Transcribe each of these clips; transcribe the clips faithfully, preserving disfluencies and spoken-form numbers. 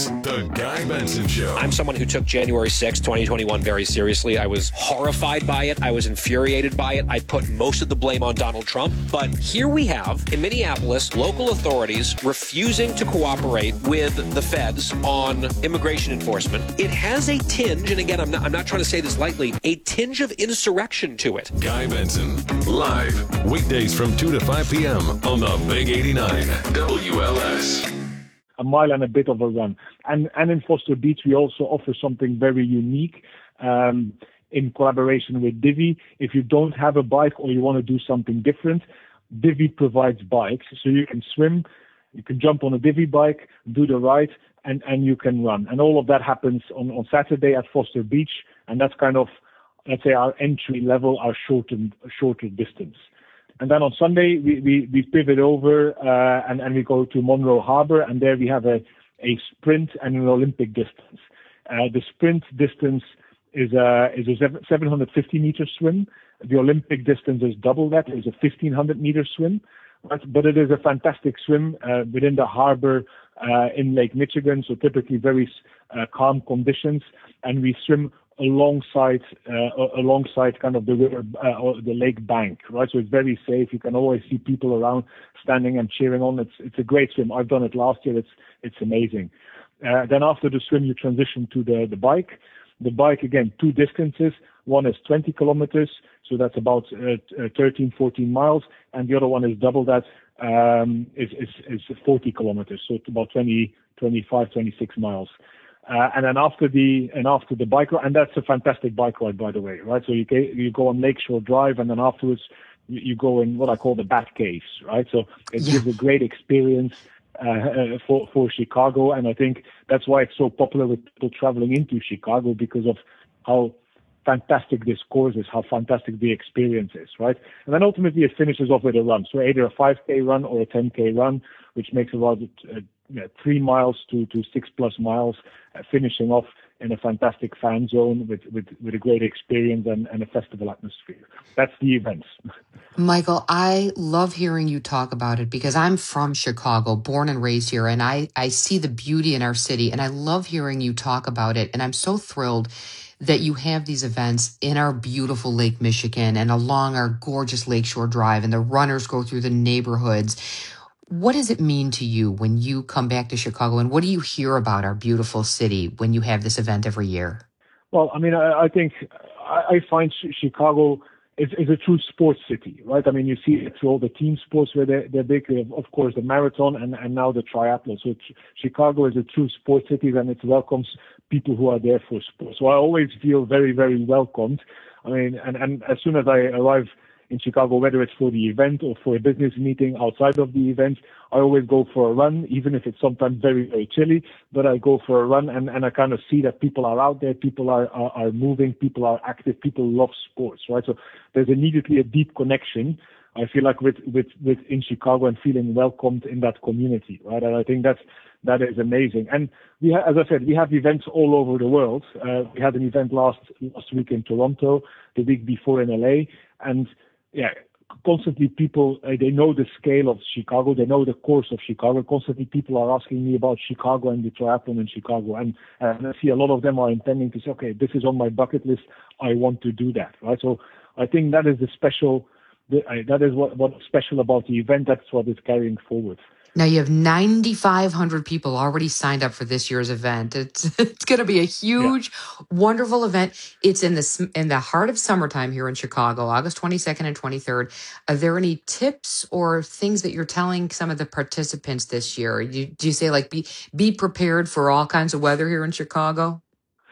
The Guy Benson Show. I'm someone who took January sixth, twenty twenty-one very seriously. I was horrified by it. I was infuriated by it. I put most of the blame on Donald Trump. But here we have, in Minneapolis, local authorities refusing to cooperate with the feds on immigration enforcement. It has a tinge, and again, I'm not, I'm not trying to say this lightly, a tinge of insurrection to it. Guy Benson, live, weekdays from two to five p.m. on the Big eighty-nine W L S. A mile and a bit of a run. And and in Foster Beach, we also offer something very unique um, in collaboration with Divvy. If you don't have a bike or you want to do something different, Divvy provides bikes. So you can swim, you can jump on a Divvy bike, do the ride, and, and you can run. And all of that happens on, on Saturday at Foster Beach. And that's kind of, let's say, our entry level, our shortened, shorter distance. And then on Sunday, we, we, we pivot over uh, and, and we go to Monroe Harbor, and there we have a, a sprint and an Olympic distance. Uh, the sprint distance is a, is a seven hundred fifty meter swim. The Olympic distance is double that. It's a fifteen hundred meter swim. But, but it is a fantastic swim uh, within the harbor uh, in Lake Michigan, so typically very uh, calm conditions. And we swim alongside uh, alongside kind of the river uh, or the lake bank, right? So it's very safe. You can always see people around standing and cheering on. It's it's a great swim. I've done it last year. It's it's amazing. Uh, then after the swim, you transition to the the bike. The bike, again, two distances. One is twenty kilometers, so that's about uh, thirteen, fourteen miles, and the other one is double that, um, is, is is forty kilometers, so it's about twenty, twenty-five, twenty-six miles. Uh, and then after the and after the bike ride, and that's a fantastic bike ride, by the way, right? So you go, you go on Lakeshore Drive, and then afterwards you, you go in what I call the Bat Caves, right? So it yeah. gives a great experience uh, for for Chicago, and I think that's why it's so popular with people traveling into Chicago, because of how fantastic this course is, how fantastic the experience is, right? And then ultimately it finishes off with a run, so either a five K run or a ten K run, which makes about uh, Yeah, three miles to, to six plus miles, uh, finishing off in a fantastic fan zone with, with, with a great experience and, and a festival atmosphere. That's the events. Michael, I love hearing you talk about it because I'm from Chicago, born and raised here, and I, I see the beauty in our city, and I love hearing you talk about it. And I'm so thrilled that you have these events in our beautiful Lake Michigan and along our gorgeous Lakeshore Drive, and the runners go through the neighborhoods. What does it mean to you when you come back to Chicago, and what do you hear about our beautiful city when you have this event every year? Well, I mean, I, I think I, I find Chicago is, is a true sports city, right? I mean, you see it through all the team sports where they're, they're big, of course, the marathon and, and now the triathlon. So Chicago is a true sports city, and it welcomes people who are there for sports. So I always feel very, very welcomed. I mean, and, and as soon as I arrive in Chicago, whether it's for the event or for a business meeting outside of the event, I always go for a run, even if it's sometimes very, very chilly, but I go for a run, and, and I kind of see that people are out there, people are, are, are moving, people are active, people love sports, right? So there's immediately a deep connection, I feel like, with, with, with in Chicago, and feeling welcomed in that community, right? And I think that's, that is amazing. And we ha- as I said, we have events all over the world. Uh, we had an event last, last week in Toronto, the week before in L A, and yeah, constantly people, uh, they know the scale of Chicago, they know the course of Chicago. Constantly people are asking me about Chicago and the triathlon in Chicago. And, uh, and I see a lot of them are intending to say, okay, this is on my bucket list, I want to do that, right? So I think that is the special, the, uh, that is what, what's special about the event. That's what is carrying forward. Now you have nine thousand five hundred people already signed up for this year's event. It's it's going to be a huge, yeah. wonderful event. It's in the in the heart of summertime here in Chicago, August twenty-second and twenty-third. Are there any tips or things that you're telling some of the participants this year? Do you, do you say like be be prepared for all kinds of weather here in Chicago?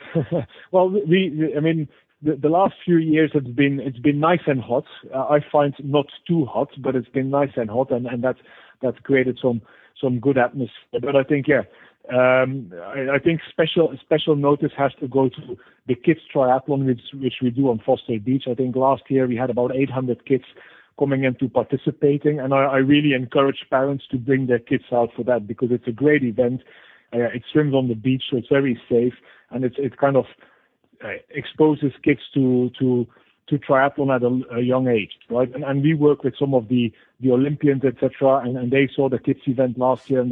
Well, we, I mean, the, the last few years it's been it's been nice and hot. Uh, I find not too hot, but it's been nice and hot, and and that's. That's created some some good atmosphere. But I think, yeah, um, I, I think special special notice has to go to the kids triathlon, which which we do on Foster Beach. I think last year we had about eight hundred kids coming into participating, and I, I really encourage parents to bring their kids out for that, because it's a great event. Uh, it swims on the beach, so it's very safe, and it's it kind of uh, exposes kids to to. to triathlon at a, a young age, right? And, and we work with some of the, the Olympians, et cetera, and, and they saw the kids event last year, and